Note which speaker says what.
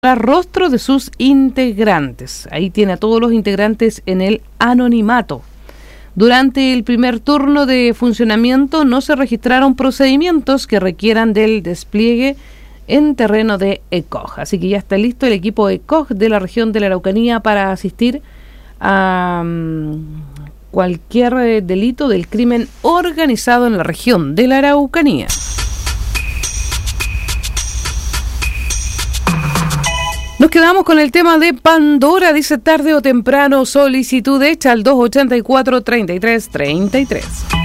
Speaker 1: rostro de sus integrantes. Ahí tiene a todos los integrantes en el anonimato. Durante el primer turno de funcionamiento no se registraron procedimientos que requieran del despliegue en terreno de ECOG. Así que ya está listo el equipo ECOG de la región de la Araucanía para asistir a cualquier delito del crimen organizado en la región de la Araucanía. Nos quedamos con el tema de Pandora. Dice: tarde o temprano, solicitud hecha al 284-3333.